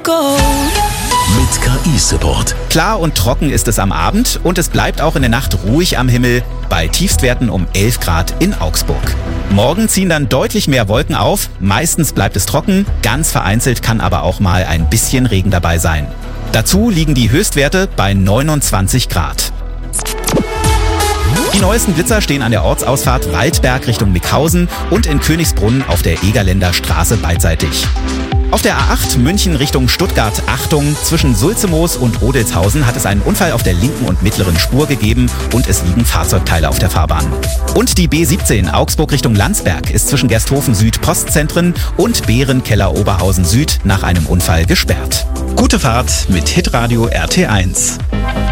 Mit KI-Support. Klar und trocken ist es am Abend und es bleibt auch in der Nacht ruhig am Himmel bei Tiefstwerten um 11 Grad in Augsburg. Morgen ziehen dann deutlich mehr Wolken auf, meistens bleibt es trocken, ganz vereinzelt kann aber auch mal ein bisschen Regen dabei sein. Dazu liegen die Höchstwerte bei 29 Grad. Die neuesten Blitzer stehen an der Ortsausfahrt Waldberg Richtung Mickhausen und in Königsbrunn auf der Egerländer Straße beidseitig. Auf der A8 München Richtung Stuttgart, Achtung, zwischen Sulzemoos und Odelshausen hat es einen Unfall auf der linken und mittleren Spur gegeben und es liegen Fahrzeugteile auf der Fahrbahn. Und die B17 Augsburg Richtung Landsberg ist zwischen Gersthofen Süd Postzentren und Bärenkeller Oberhausen Süd nach einem Unfall gesperrt. Gute Fahrt mit Hitradio RT1.